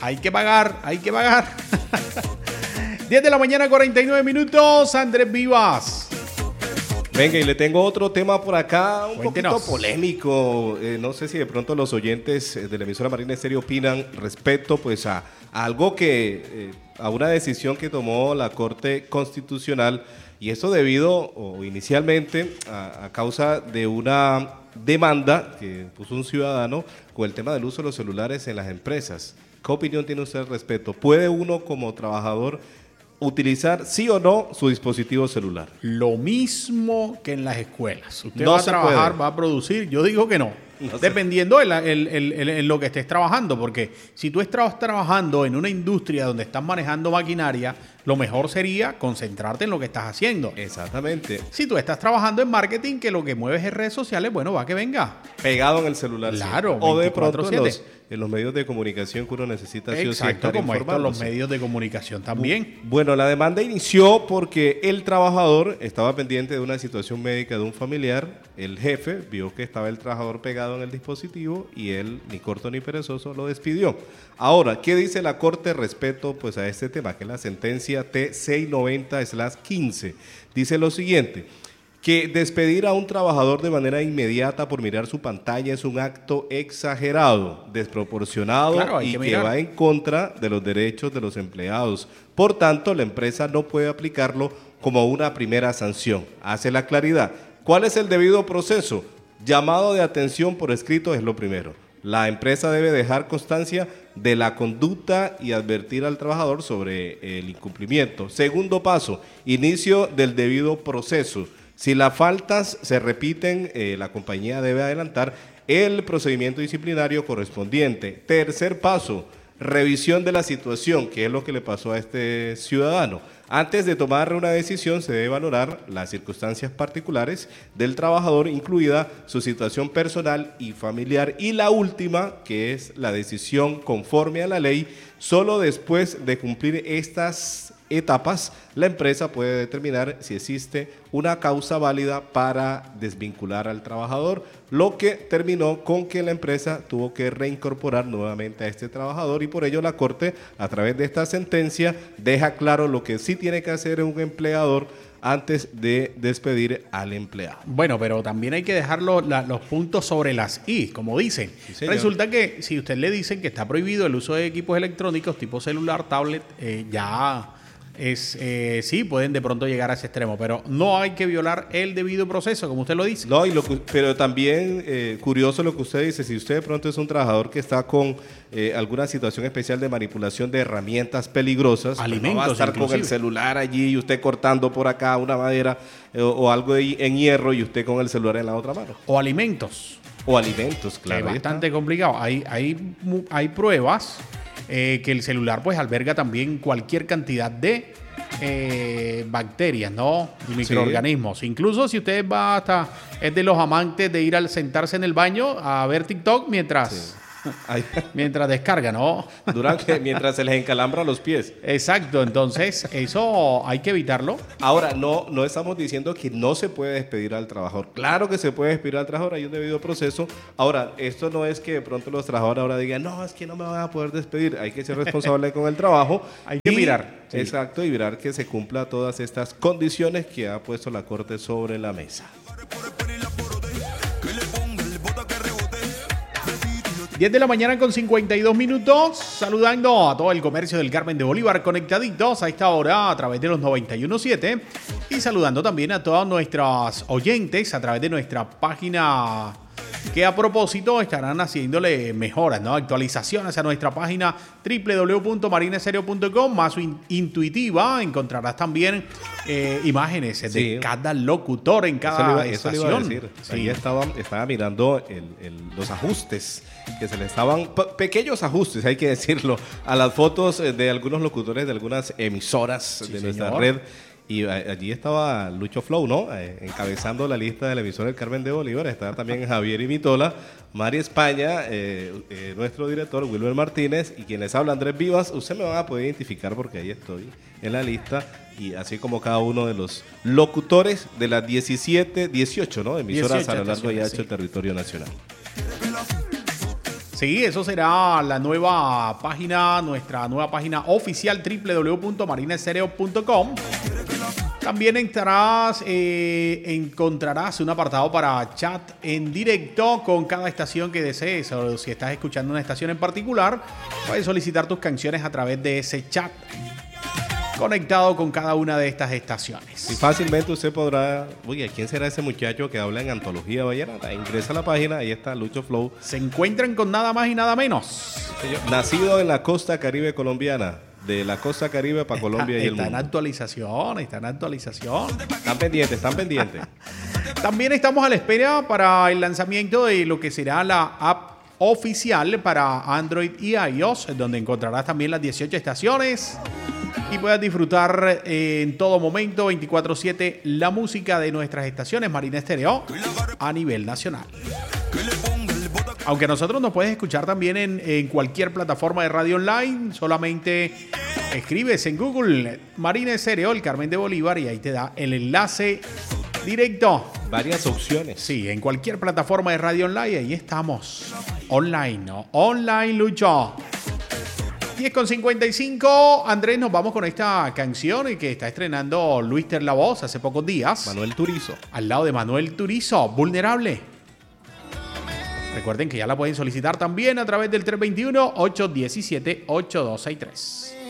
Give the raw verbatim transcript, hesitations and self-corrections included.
hay que pagar, hay que pagar. diez de la mañana, cuarenta y nueve minutos, Andrés Vivas. Venga, y le tengo otro tema por acá, un Cuéntenos. poquito polémico. Eh, no sé si de pronto los oyentes de la emisora Marina Estéreo opinan respecto pues a, a algo que, eh, a una decisión que tomó la Corte Constitucional, y esto debido o inicialmente a, a causa de una demanda que puso un ciudadano con el tema del uso de los celulares en las empresas. ¿Qué opinión tiene usted al respecto? ¿Puede uno como trabajador utilizar sí o no su dispositivo celular? Lo mismo que en las escuelas. Usted No va a se trabajar, puede. va a producir. Yo digo que no. No se- Dependiendo de la- el- el- el- en lo que estés trabajando. Porque si tú estás trabajando en una industria donde estás manejando maquinaria, lo mejor sería concentrarte en lo que estás haciendo. Exactamente. Si tú estás trabajando en marketing, que lo que mueves es redes sociales, bueno, va que venga. Pegado en el celular. Claro, sí. O de pronto en veinticuatro los, siete. en los medios de comunicación que uno necesita sí o sí Exacto, estar como estos los informándose. medios de comunicación también. Bueno, la demanda inició porque el trabajador estaba pendiente de una situación médica de un familiar. El jefe vio que estaba el trabajador pegado en el dispositivo y él, ni corto ni perezoso, lo despidió. Ahora, ¿qué dice la Corte respecto pues, a este tema? Que es la sentencia T seiscientos noventa quince. Dice lo siguiente: que despedir a un trabajador de manera inmediata por mirar su pantalla es un acto exagerado, desproporcionado Claro, hay y que que mirar. va en contra de los derechos de los empleados. Por tanto, la empresa no puede aplicarlo como una primera sanción. Hace la claridad. ¿Cuál es el debido proceso? Llamado de atención por escrito es lo primero. La empresa debe dejar constancia de la conducta y advertir al trabajador sobre el incumplimiento. Segundo paso, inicio del debido proceso. Si las faltas se repiten, eh, la compañía debe adelantar el procedimiento disciplinario correspondiente. Tercer paso, revisión de la situación, que es lo que le pasó a este ciudadano. Antes de tomar una decisión se debe valorar las circunstancias particulares del trabajador, incluida su situación personal y familiar. Y la última, que es la decisión conforme a la ley. Solo después de cumplir estas etapas, la empresa puede determinar si existe una causa válida para desvincular al trabajador, lo que terminó con que la empresa tuvo que reincorporar nuevamente a este trabajador, y por ello la Corte, a través de esta sentencia, deja claro lo que sí tiene que hacer un empleador antes de despedir al empleado. Bueno, pero también hay que dejar lo- la- los puntos sobre las i, como dicen. Sí, señor. Resulta que si usted le dicen que está prohibido el uso de equipos electrónicos tipo celular, tablet, eh, ya es eh, sí, pueden de pronto llegar a ese extremo, pero no hay que violar el debido proceso, como usted lo dice. No, y lo que- pero también eh, curioso lo que usted dice, si usted de pronto es un trabajador que está con eh, alguna situación especial de manipulación de herramientas peligrosas, pues Alimentos, no va a estar inclusive. con el celular allí y usted cortando por acá una madera eh, o, o algo de- en hierro y usted con el celular en la otra mano. O alimentos. O alimentos, Que claro. es ahí está. bastante complicado. Hay, hay, mu- hay pruebas eh, que el celular pues alberga también cualquier cantidad de eh, bacterias, ¿no? Y microorganismos. Incluso si usted va hasta, es de los amantes de ir al sentarse en el baño a ver TikTok mientras, Ahí- mientras descarga, ¿no? durante, mientras se les encalambra los pies. Exacto, entonces eso hay que evitarlo. Ahora, no, no estamos diciendo que no se puede despedir al trabajador. Claro que se puede despedir al trabajador, hay un debido proceso. Ahora, esto no es que de pronto los trabajadores ahora digan, no, es que no me van a poder despedir. Hay que ser responsable con el trabajo. Hay que Y- mirar, sí. Exacto, y mirar que se cumpla todas estas condiciones que ha puesto la Corte sobre la mesa. diez de la mañana con cincuenta y dos minutos, saludando a todo el comercio del Carmen de Bolívar conectaditos a esta hora a través de los noventa y uno punto siete y saludando también a todas nuestras oyentes a través de nuestra página, que a propósito estarán haciéndole mejoras, ¿no? Actualizaciones a nuestra página doble u doble u doble u punto marina estéreo punto com, más in- intuitiva. Encontrarás también eh, imágenes de Sí. cada locutor en Eso le cada iba, eso le iba a estación. decir. Sí. Ahí estaba, estaba mirando el- el- los ajustes que se le estaban, pe- pequeños ajustes, hay que decirlo, a las fotos eh, de algunos locutores de algunas emisoras Sí, de nuestra señor. red. Y a- allí estaba Lucho Flow, ¿no? Eh, encabezando la lista de la emisora del Carmen de Bolívar. Estaba también Javier Imitola, Mari España, eh, eh, nuestro director Wilmer Martínez, y quien les habla, Andrés Vivas. Usted me van a poder identificar porque ahí estoy en la lista, y así como cada uno de los locutores de las diecisiete, dieciocho, ¿no? Emisoras dieciocho a lo largo y estaciones, ancho del sí. territorio nacional. Sí, eso será la nueva página, nuestra nueva página oficial doble u doble u doble u punto marina estéreo punto com. También estarás, eh, encontrarás un apartado para chat en directo con cada estación que desees. O si estás escuchando una estación en particular, puedes solicitar tus canciones a través de ese chat conectado con cada una de estas estaciones. Y fácilmente usted podrá... Oye, ¿quién será ese muchacho que habla en antología vallenata? Ingresa a la página, ahí está Lucho Flow. Se encuentran con nada más y nada menos. Nacido en la costa caribe colombiana. De la costa caribe para Colombia y el mundo. Está en actualización, está en actualización. Están pendientes, están pendientes. También estamos a la espera para el lanzamiento de lo que será la app oficial para Android y iOS, donde encontrarás también las dieciocho estaciones y puedas disfrutar en todo momento, veinticuatro siete, la música de nuestras estaciones Marina Estéreo a nivel nacional. Aunque a nosotros nos puedes escuchar también en, en cualquier plataforma de radio online, solamente escribes en Google Marina Estéreo, el Carmen de Bolívar, y ahí te da el enlace directo. Varias opciones. Sí, en cualquier plataforma de radio online, ahí estamos. Online, ¿no? Online, Lucho. diez con cincuenta y cinco, Andrés, nos vamos con esta canción que está estrenando Luis Ter La Voz hace pocos días. Manuel Turizo. Al lado de Manuel Turizo, Vulnerable. Recuerden que ya la pueden solicitar también a través del tres dos uno, ocho uno siete, ocho dos seis tres.